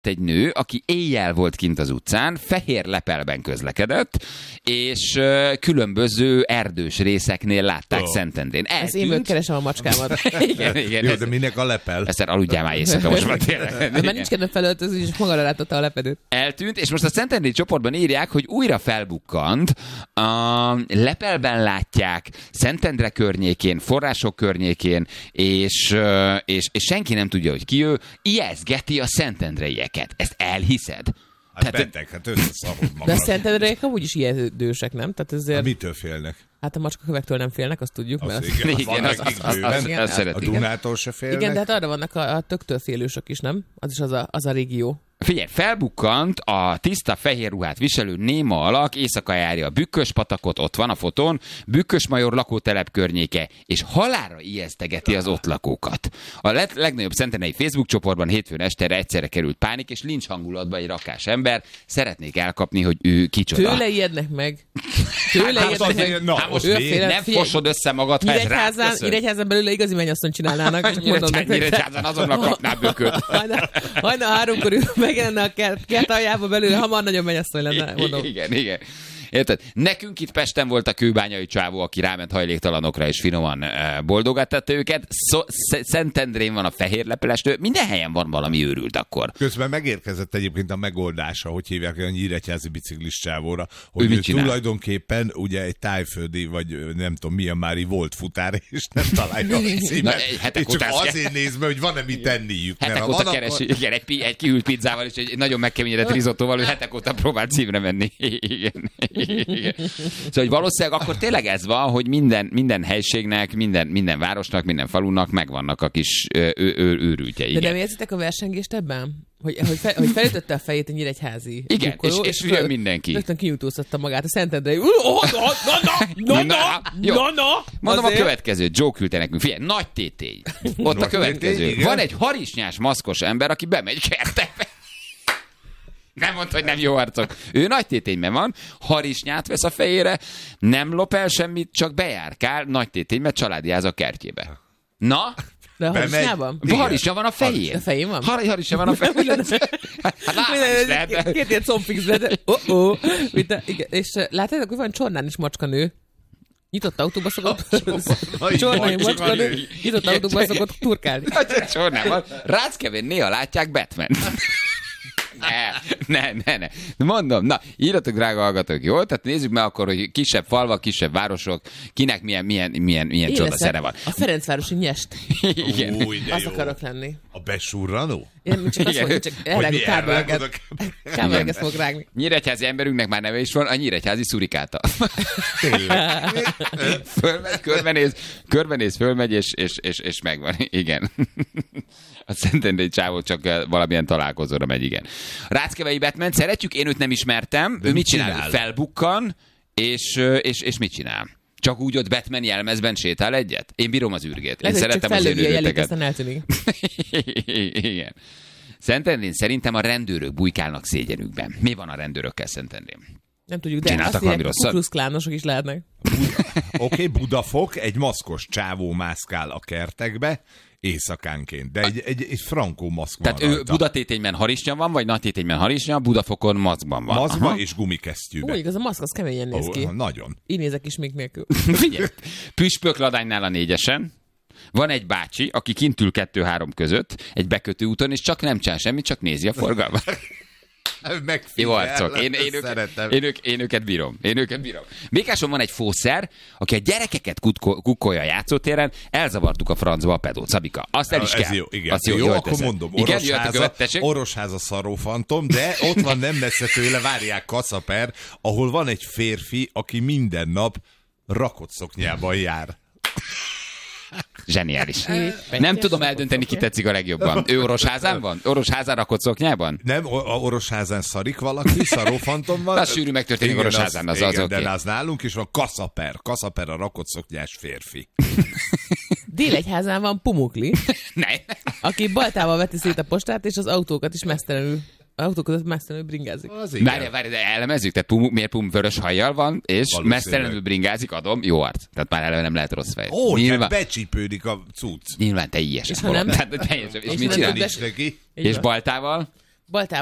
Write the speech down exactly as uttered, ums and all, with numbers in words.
egy nő, aki éjjel volt kint az utcán, fehér lepelben közlekedett, és uh, különböző erdős részeknél látták oh. Szentendrén. Ez én keresem a macskámat. igen, igen. Jó, de minek a lepel? Ezt aludjál már éjszaka most már tényleg. Már nincs kedvem felöltözni, és magára látotta a lepedőt. Eltűnt, és most a Szentendrei csoportban írják, hogy újra felbukkant. A lepelben látják, Szentendre környékén, források környékén, és, és, és senki nem tudja, hogy ki ő, ijeszgeti a szentendreieket. Ezt elhiszed? Hát Tehát, beteg, hát összeszarod magad. De a szentendreiek amúgy is ijesztősek, nem? Tehát ezért... Hát mitől félnek? Hát a macskakövektől nem félnek, azt tudjuk. Az mert igen, azt... igen, az, az, az, az, az, az a Dunától se félnek. Igen, de hát arra vannak a, a töktől félősök is, nem? Az is az a, az a régió. Figyelj, felbukkant a tiszta fehér ruhát viselő néma alak, éjszaka járja a Bükkös patakot, ott van a fotón, Bükkös-major lakótelep környéke, és halálra ijesztegeti az ott lakókat. A leg- legnagyobb szentendrei Facebook csoportban hétfőn estere egyszerre került pánik, és lincs hangulatba egy rakás ember. Szeretnék elkapni, hogy ő kicsoda. Tőle ijednek meg. Tőle Hát, ijednek meg. Na, most nem fosod össze magad, ha ez rád köszön. Nyíregyházán belőle igazi mennyasszony csinálnának. Nyíregyházán azonnal kapná bököt. Hajna háromkor megjelenne a kert, kert aljába belőle, hamar nagyobb mennyasszony lenne, mondom. Igen, igen. Érted? Nekünk itt Pesten volt a kőbányai csávó, aki ráment hajléktalanokra, és finoman boldogatta őket. Szentendrén van a fehér lepeles nő. Minden helyen van valami őrült akkor. Közben megérkezett egyébként a megoldása, hogy hívják a nyíregyházi biciklis csávóra, hogy ő, ő tulajdonképpen ugye egy tájföldi, vagy nem tudom, milyen mári volt futár, és nem találja a címet. És csak azért nézve, hogy van-e mit tenniük. Hetek óta van, keresi, akkor... igen, egy, egy kihűlt pizzával, és egy nagyon megkeményedett risottóval, ő hetek óta próbál címre menni. Igen. Igen. Szóval hogy valószínűleg akkor tényleg ez van, hogy minden, minden helységnek, minden, minden városnak, minden falunak megvannak a kis ő, ő, őrültjei. De nem érzitek a versengést ebben? Hogy, hogy, fe, hogy felütötte a fejét a nyíregyházi igen, bukkoló, és, és, és jön mindenki. Rögtön kiutóztatta magát a Szentendrei. Na, na, na, na, na. Mondom a következő, Joe küldte nekünk. Figyelj, nagy tétény. Ott a következő. Van egy harisnyás maszkos ember, aki bemegy kertekbe. Nem mondta, hogy nem jó arcok. Ő nagy tétényben van, harisnyát vesz a fejére, nem lop el semmit, csak bejárkál nagy tétényben, családiáz a kertjébe. Na? De a harisnyában? Harisnya van a fején. A fején van? Har- harisnya van a fején. Hát látás, két ilyen combfixre, de oh-oh. És látjátok, hogy van Csornán is macskanő. Nyitott autóba szokott Csornán macskanő. Nyitott autóba szokott turkálni. Csornán van. Ráckevén néha látják Batman. Ne, ne, ne, ne. Mondom, na, írjatok, drága hallgatók, jó? Tehát nézzük meg akkor, hogy kisebb falvak, kisebb városok, kinek milyen, milyen, milyen, milyen csoda szere van. A Ferencvárosi nyest. Igen. Új, azt akarok lenni. A besurranó? Én csak azt mondom, csak elrágni kábeleket. Kábeleket fogok rágni. Nyíregyházi emberünknek már neve is van, a nyíregyházi szurikáta. Tényleg. Fölmegy, körbenéz, körbenéz, fölmegy, és, és, és, és megvan. Igen. A Szentendrei csávó csak valamilyen találkozóra megy, igen. Ráckevei Batman, szeretjük, én őt nem ismertem. De ő mit csinál? csinál? Felbukkan, és, és, és mit csinál? Csak úgy ott Batman jelmezben sétál egyet? Én bírom az űrgét. Én szeretem az őrülteket. Igen. Szentendrén szerintem a rendőrök bujkálnak szégyenükben. Mi van a rendőrökkel Szentendrén? Nem tudjuk, de csináltak azt írják, a Ku Klux Klánosok is lehetnek. Oké, okay, Budafok, egy maszkos csávó mászkál a kertekbe, éjszakánként, de egy, egy, egy frankó maszk van. Tehát ő Budatétényben harisnya van, vagy Nagytétényben harisnya, Budafokon maszkban van. Maszkban Aha. és gumikesztyűben. Úgy, igaz, a maszk az keményen néz ki. Oh, nagyon. Így nézek is még nélkül. Figyelj, Püspökladánynál a négyesen van egy bácsi, aki kint ül kettő-három között, egy bekötő úton, és csak nem csinál semmit, csak nézi a forgalmat. Jó arcok. Én, én, őket, én, ők, én őket bírom. Én őket bírom. Békáson van egy fószer, aki a gyerekeket kutko, kukkolja a játszótéren, elzavartuk a francba a pedót. Szabika, azt el is ez kell. Jó, igen. Azt jó, jó, jó akkor teszed. Mondom, Orosháza, Orosháza szarrófantom, de ott van nem messze tőle, várják Kaszaper, ahol van egy férfi, aki minden nap rakott szoknyában jár. Zseniális. Nem tudom eldönteni, ki tetszik a legjobban. Ő Orosházán van? Orosházán rakott szoknyában? Nem, Orosházán szarik valaki, szarófantom van. Az sűrű megtörténik Orosházán, az, az, az igen, oké. De az nálunk is van Kaszaper. Kaszaper a rakott szoknyás férfi. Délegyházán van Pumukli, ne. aki baltával veti szét a postát, és az autókat is mesztelenül. Autók között mesztelenül bringázik. Várj, várj, de elemezzük, tehát Pum, miért Pum vörös hajjal van, és mesztelenül bringázik, adom, jó arc. Tehát már eleve nem lehet rossz fej. Ó, nyilván becsípődik a cucc. Nyilván teljes. És ha nem? Tehát, teljes, és, és mit csinál? És baltával? Baltában